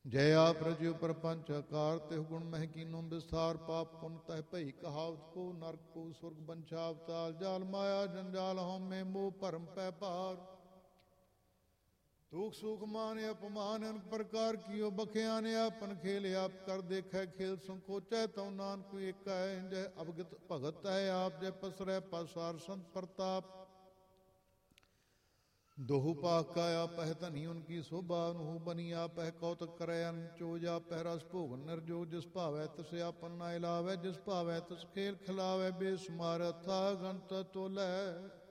ਜੈ ਆਪ ਰਜਿਉ ਪਰਪੰਚ ਆਕਾਰ ਤਿਹੁ ਗੁਣ ਮਹਿ ਕੀਨੋ ਵਿਸਥਾਰ ਪਾਪ ਪੁਨ ਤਹਿ ਭਈ ਕਹਾਵਤ ਕੋ ਨਰਕ ਕੋ ਸੁਰਗ ਬੰਛਾ ਅਵਤਾਲ ਜਾਲ ਮਾਇਆ ਜੰਜਾਲ ਹਉਮੈ ਮੋਹ ਭਰਮ ਪੈ ਭਾਰ ਦੁਖ ਸੁਖ ਮਾਨ ਅਪਮਾਨ ਅਨਕ ਪ੍ਰਕਾਰ ਕੀਓ ਬਖਿਆ ਨੇ ਆਪਨ ਖੇਲ ਆਪ ਕਰ ਦੇਖੈ ਖੇਲ ਸੰਕੋਚੈ ਤਉ ਨਾਨਕ ਏਕਾ ਜੈ ਅਵਗਤ ਭਗਤ ਹੈ ਆਪ ਜੈ ਪਸਰੈ ਪਸਾਰ ਸੰਤ ਪ੍ਰਤਾਪ ਦੋਹੂ ਪਾਕ ਕਾਇਆ ਪਹਿ ਧਨੀ ਉਨਕੀ ਸੋਭਾ ਨੂਹ ਬਨੀ ਆਪਹਿ ਕੌਤਕ ਕਰੈ ਅਨਚੋਜ ਆਪਹਿ ਰਸ ਭੋਗ ਨਿਰਜੋਗ ਜਿਸ ਭਾਵੈ ਤਿਸ ਆਪਨ ਨਾ ਇਲਾਵੈ ਜਿਸ ਭਾਵੈ ਤਿਸ ਖੇਲ ਖਿਲਾਵੈ ਬੇਸੁਮਾਰ ਅਥਾ ਗਣਤ ਤੋਲੈ